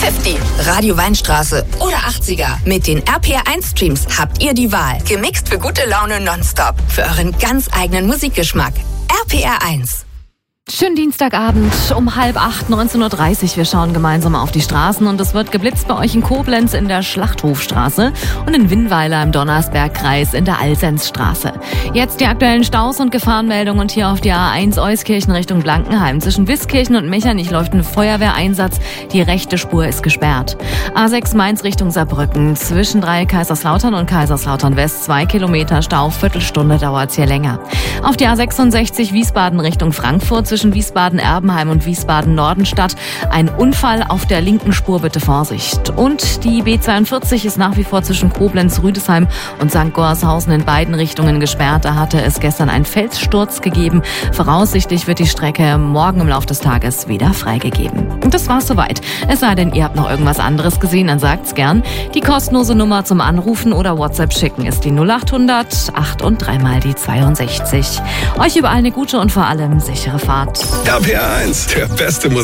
50, Radio Weinstraße oder 80er. Mit den RPR1-Streams habt ihr die Wahl. Gemixt für gute Laune nonstop. Für euren ganz eigenen Musikgeschmack. RPR1. Schönen Dienstagabend um 7:30, 19:30 Uhr. Wir schauen gemeinsam auf die Straßen und es wird geblitzt bei euch in Koblenz in der Schlachthofstraße und in Winnweiler im Donnersbergkreis in der Alsenzstraße. Jetzt die aktuellen Staus und Gefahrenmeldungen und hier auf die A1 Euskirchen Richtung Blankenheim. Zwischen Wiskirchen und Mechernich läuft ein Feuerwehreinsatz. Die rechte Spur ist gesperrt. A6 Mainz Richtung Saarbrücken. Zwischen Kaiserslautern und Kaiserslautern West 2 Kilometer Stau. Viertelstunde dauert's hier länger. Auf die A66 Wiesbaden Richtung Frankfurt. Zwischen Wiesbaden-Erbenheim und Wiesbaden-Nordenstadt. Ein Unfall auf der linken Spur, bitte Vorsicht. Und die B42 ist nach wie vor zwischen Koblenz, Rüdesheim und St. Gorshausen in beiden Richtungen gesperrt. Da hatte es gestern einen Felssturz gegeben. Voraussichtlich wird die Strecke morgen im Laufe des Tages wieder freigegeben. Und das war's soweit. Es sei denn, ihr habt noch irgendwas anderes gesehen, dann sagt's gern. Die kostenlose Nummer zum Anrufen oder WhatsApp schicken ist die 0800 8 und 3 mal die 62. Euch überall eine gute und vor allem sichere Fahrt. RPR1, der beste Musik.